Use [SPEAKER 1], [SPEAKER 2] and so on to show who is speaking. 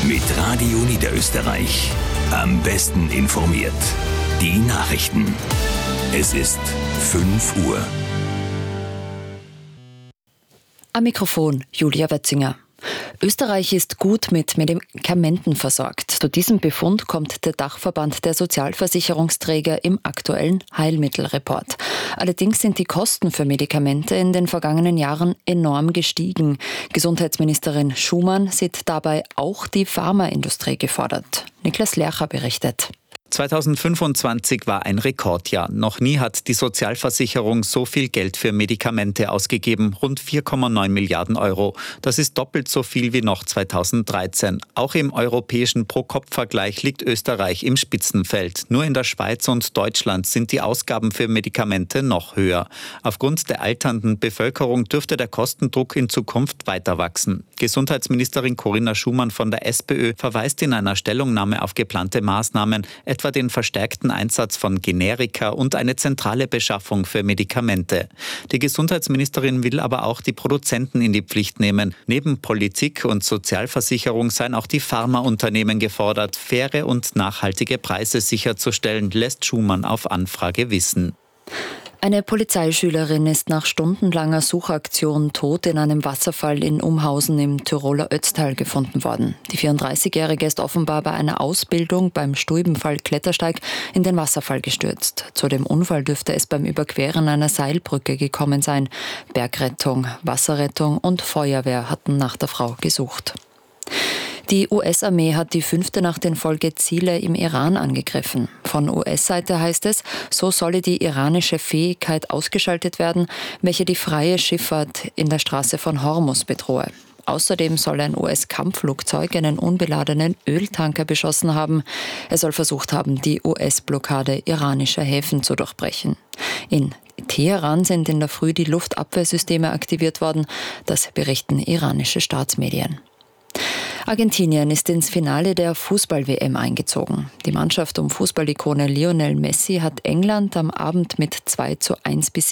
[SPEAKER 1] Mit Radio Niederösterreich. Am besten informiert. Die Nachrichten. Es ist 5 Uhr.
[SPEAKER 2] Am Mikrofon Julia Wetzinger. Österreich ist gut mit Medikamenten versorgt. Zu diesem Befund kommt der Dachverband der Sozialversicherungsträger im aktuellen Heilmittelreport. Allerdings sind die Kosten für Medikamente in den vergangenen Jahren enorm gestiegen. Gesundheitsministerin Schumann sieht dabei auch die Pharmaindustrie gefordert. Niklas Lercher berichtet.
[SPEAKER 3] 2025 war ein Rekordjahr. Noch nie hat die Sozialversicherung so viel Geld für Medikamente ausgegeben, rund 4,9 Milliarden Euro. Das ist doppelt so viel wie noch 2013. Auch im europäischen Pro-Kopf-Vergleich liegt Österreich im Spitzenfeld. Nur in der Schweiz und Deutschland sind die Ausgaben für Medikamente noch höher. Aufgrund der alternden Bevölkerung dürfte der Kostendruck in Zukunft weiter wachsen. Gesundheitsministerin Corinna Schumann von der SPÖ verweist in einer Stellungnahme auf geplante Maßnahmen, etwa den verstärkten Einsatz von Generika und eine zentrale Beschaffung für Medikamente. Die Gesundheitsministerin will aber auch die Produzenten in die Pflicht nehmen. Neben Politik und Sozialversicherung seien auch die Pharmaunternehmen gefordert, faire und nachhaltige Preise sicherzustellen, lässt Schumann auf Anfrage wissen.
[SPEAKER 2] Eine Polizeischülerin ist nach stundenlanger Suchaktion tot in einem Wasserfall in Umhausen im Tiroler Ötztal gefunden worden. Die 34-Jährige ist offenbar bei einer Ausbildung beim Stuibenfall-Klettersteig in den Wasserfall gestürzt. Zu dem Unfall dürfte es beim Überqueren einer Seilbrücke gekommen sein. Bergrettung, Wasserrettung und Feuerwehr hatten nach der Frau gesucht. Die US-Armee hat die 5. Nacht in Folge Ziele im Iran angegriffen. Von US-Seite heißt es, so solle die iranische Fähigkeit ausgeschaltet werden, welche die freie Schifffahrt in der Straße von Hormuz bedrohe. Außerdem soll ein US-Kampfflugzeug einen unbeladenen Öltanker beschossen haben. Er soll versucht haben, die US-Blockade iranischer Häfen zu durchbrechen. In Teheran sind in der Früh die Luftabwehrsysteme aktiviert worden. Das berichten iranische Staatsmedien. Argentinien ist ins Finale der Fußball-WM eingezogen. Die Mannschaft um Fußballikone Lionel Messi hat England am Abend mit 2:1 besiegt.